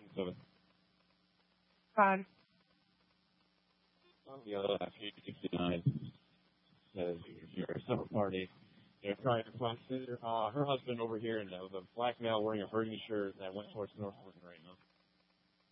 7. God. On the other half, 869 says your summer party. They're trying to find her husband over here, and the black male wearing a burgundy shirt that went towards North Portland right now.